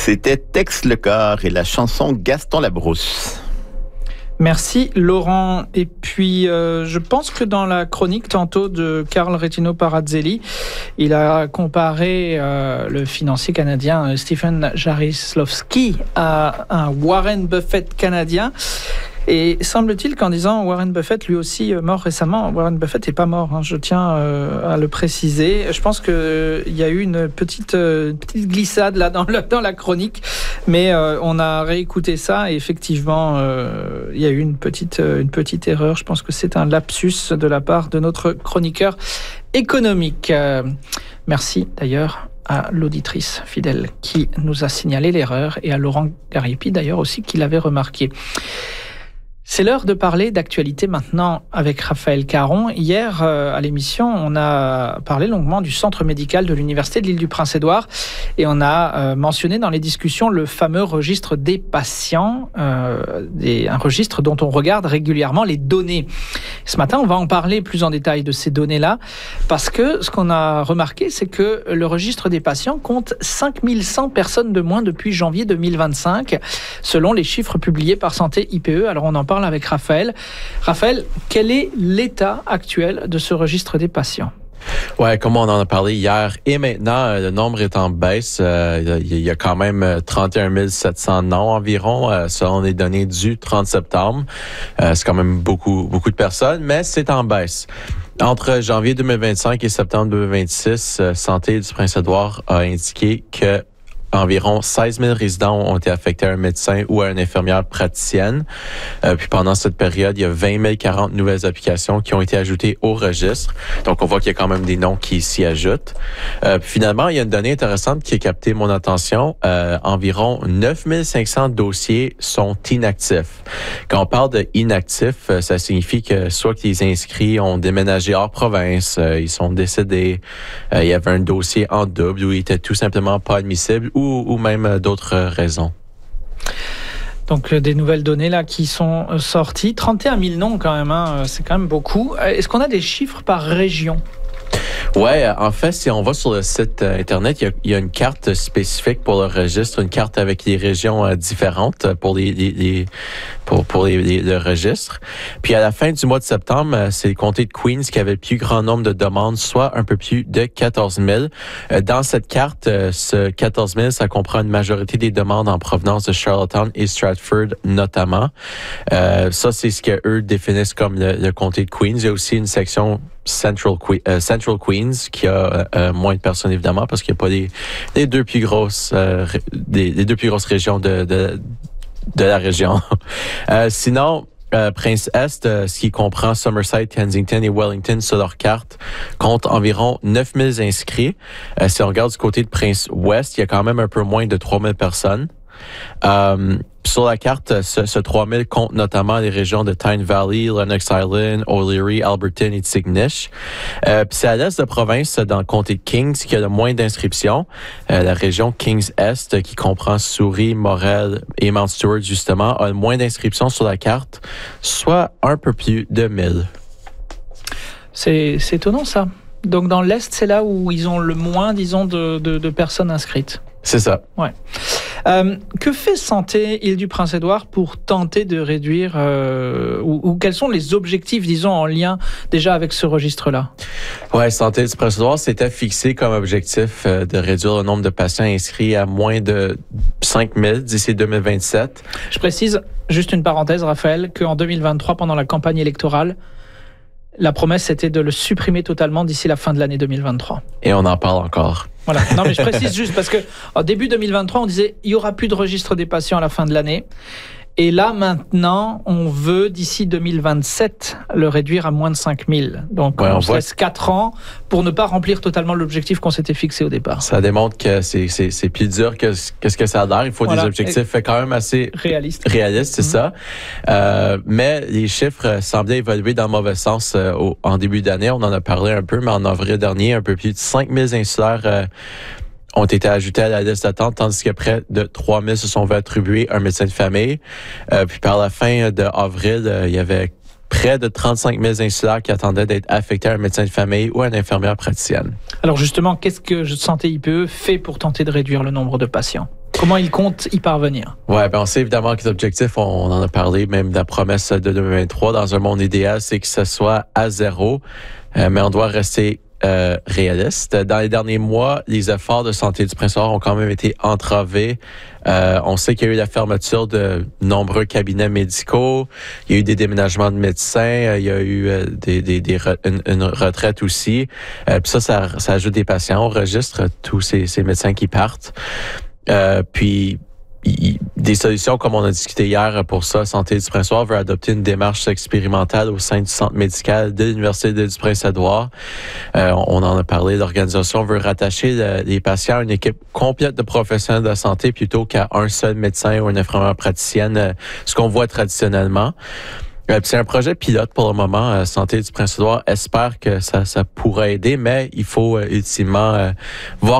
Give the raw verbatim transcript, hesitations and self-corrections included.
C'était Tex Lecor et la chanson Gaston Labrousse. Merci Laurent. Et puis euh, je pense que dans la chronique tantôt de Carl Retino Parazzelli, il a comparé euh, le financier canadien Stephen Jarislowski à un Warren Buffett canadien. Et semble-t-il qu'en disant Warren Buffett, lui aussi mort récemment, Warren Buffett n'est pas mort, hein, je tiens euh, à le préciser. Je pense qu'il euh, y a eu une petite, euh, petite glissade là dans, le, dans la chronique, mais euh, on a réécouté ça et effectivement, euh, il y a eu une petite, une petite erreur. Je pense que c'est un lapsus de la part de notre chroniqueur économique. Euh, merci d'ailleurs à l'auditrice fidèle qui nous a signalé l'erreur et à Laurent Gariepi d'ailleurs aussi qui l'avait remarqué. C'est l'heure de parler d'actualité maintenant avec Raphaël Caron. Hier, euh, à l'émission, on a parlé longuement du centre médical de l'Université de l'Île-du-Prince-Édouard et on a euh, mentionné dans les discussions le fameux registre des patients, euh, des, un registre dont on regarde régulièrement les données. Ce matin, on va en parler plus en détail de ces données-là parce que ce qu'on a remarqué, c'est que le registre des patients compte cinq mille cent personnes de moins depuis janvier deux mille vingt-cinq, selon les chiffres publiés par Santé I P E. Alors, on en parle avec Raphaël. Raphaël, quel est l'état actuel de ce registre des patients? Ouais, comme on en a parlé hier et maintenant, le nombre est en baisse. Euh, il y a quand même trente et un mille sept cents noms environ, euh, selon les données du trente septembre. Euh, c'est quand même beaucoup, beaucoup de personnes, mais c'est en baisse. Entre janvier deux mille vingt-cinq et septembre deux mille vingt-six, euh, Santé du Prince-Édouard a indiqué que environ seize mille résidents ont été affectés à un médecin ou à une infirmière praticienne. Euh, puis pendant cette période, il y a vingt mille quarante nouvelles applications qui ont été ajoutées au registre. Donc, on voit qu'il y a quand même des noms qui s'y ajoutent. Euh, puis finalement, il y a une donnée intéressante qui a capté mon attention. Euh, environ neuf mille cinq cents dossiers sont inactifs. Quand on parle de inactifs, ça signifie que soit que les inscrits ont déménagé hors province, euh, ils sont décédés, euh, il y avait un dossier en double ou ils étaient tout simplement pas admissibles ou ou même d'autres raisons. Donc, des nouvelles données là qui sont sorties. trente et un mille noms quand même, hein, c'est quand même beaucoup. Est-ce qu'on a des chiffres par région? Ouais, en fait, si on va sur le site Internet, il y a, il y a une carte spécifique pour le registre, une carte avec les régions euh, différentes pour les, les, les pour pour les, les, le registre. Puis à la fin du mois de septembre, c'est le comté de Queens qui avait le plus grand nombre de demandes, soit un peu plus de quatorze mille. Euh, dans cette carte, euh, ce quatorze mille, ça comprend une majorité des demandes en provenance de Charlottetown et Stratford notamment. Euh, ça, c'est ce que eux définissent comme le, le comté de Queens. Il y a aussi une section Central, Que- euh, Central Queens qui a euh, moins de personnes évidemment parce qu'il n'y a pas les, les deux plus grosses euh, des, les deux plus grosses régions de de, de la région. euh, sinon euh, Prince-Est, euh, ce qui comprend Somerset, Kensington et Wellington sur leur carte, compte environ neuf mille inscrits. Euh, si on regarde du côté de Prince-Ouest, il y a quand même un peu moins de trois mille personnes. Euh, sur la carte, ce, ce trois mille compte notamment les régions de Tyne Valley, Lennox Island, O'Leary, Alberton et Tignish. Euh, puis c'est à l'est de province, dans le comté de Kings, qui a le moins d'inscriptions. Euh, la région Kings-Est, qui comprend Souris, Morel et Mount Stewart, justement, a le moins d'inscriptions sur la carte, soit un peu plus de mille. C'est, c'est étonnant ça. Donc dans l'Est, c'est là où ils ont le moins, disons, de, de, de personnes inscrites. C'est ça. Ouais. Euh, que fait Santé Île-du-Prince-Édouard pour tenter de réduire euh, ou, ou quels sont les objectifs, disons, en lien déjà avec ce registre-là? Ouais, Santé Île-du-Prince-Édouard s'était fixé comme objectif euh, de réduire le nombre de patients inscrits à moins de cinq mille d'ici deux mille vingt-sept. Je précise, juste une parenthèse, Raphaël, qu'en deux mille vingt-trois, pendant la campagne électorale, la promesse était de le supprimer totalement d'ici la fin de l'année deux mille vingt-trois. Et on en parle encore. Voilà. Non, mais je précise juste parce que au début deux mille vingt-trois, on disait il y aura plus de registre des patients à la fin de l'année. Et là, maintenant, on veut, d'ici deux mille vingt-sept, le réduire à moins de cinq mille. Donc, ouais, on, on se voit... laisse quatre ans pour ne pas remplir totalement l'objectif qu'on s'était fixé au départ. Ça démontre que c'est, c'est, c'est plus dur que, que ce que ça a l'air. Il faut voilà. des objectifs Et quand même assez réalistes. Réalistes, c'est mmh. ça. Euh, mais les chiffres semblaient évoluer dans le mauvais sens euh, au, en début d'année. On en a parlé un peu, mais en avril dernier, un peu plus de cinq mille insulaires euh, ont été ajoutés à la liste d'attente, tandis que près de trois mille se sont fait attribuer un médecin de famille. Euh, puis par la fin d'avril, euh, il y avait près de trente-cinq mille insulaires qui attendaient d'être affectés à un médecin de famille ou à une infirmière praticienne. Alors justement, qu'est-ce que Santé I P E fait pour tenter de réduire le nombre de patients ? Comment ils comptent y parvenir? Ouais, ben on sait évidemment que l'objectif, on, on en a parlé, même de la promesse de deux mille vingt-trois, dans un monde idéal, c'est que ce soit à zéro, euh, mais on doit rester euh, réaliste. Dans les derniers mois, les efforts de santé du Prince-Édouard ont quand même été entravés. Euh, on sait qu'il y a eu la fermeture de nombreux cabinets médicaux, il y a eu des déménagements de médecins, il y a eu euh, des, des, des re, une, une retraite aussi. Euh, puis ça, ça, ça ajoute des patients au registre, tous ces, ces médecins qui partent. Euh, puis y, des solutions comme on a discuté hier pour ça, Santé du Prince-Édouard veut adopter une démarche expérimentale au sein du centre médical de l'Université du Prince-Édouard. Euh, on en a parlé, l'organisation veut rattacher le, les patients à une équipe complète de professionnels de la santé plutôt qu'à un seul médecin ou une infirmière praticienne, ce qu'on voit traditionnellement. Euh, c'est un projet pilote pour le moment. Euh, Santé du Prince-Édouard espère que ça, ça pourra aider, mais il faut euh, ultimement euh, voir